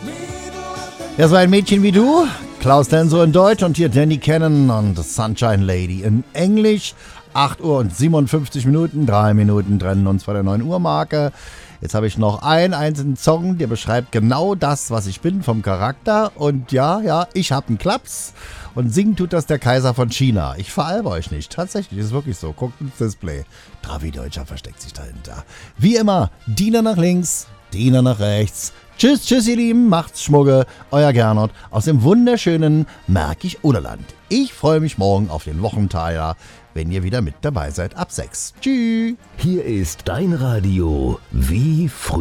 Ja, so ein Mädchen wie du, Klaus Denso in Deutsch und hier Danny Cannon und The Sunshine Lady in Englisch. 8 Uhr und 57 Minuten, 3 Minuten trennen uns vor der 9 Uhr Marke. Jetzt habe ich noch einen einzelnen Song, der beschreibt genau das, was ich bin vom Charakter. Und ja, ich habe einen Klaps. Und singen tut das der Kaiser von China. Ich veralbe euch nicht. Tatsächlich, ist wirklich so. Guckt ins Display. Travi Deutscher versteckt sich dahinter. Wie immer, Diener nach links, Diener nach rechts. Tschüss, ihr Lieben. Macht's Schmugge. Euer Gernot aus dem wunderschönen Märkisch-Oderland. Ich freue mich morgen auf den Wochenteiler, wenn ihr wieder mit dabei seid ab 6. Tschüss. Hier ist dein Radio wie früher.